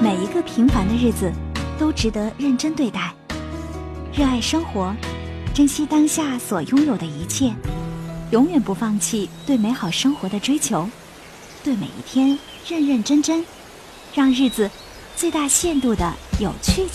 每一个平凡的日子都值得认真对待。热爱生活，珍惜当下所拥有的一切，永远不放弃对美好生活的追求，对每一天认认真真，让日子最大限度的有趣起来。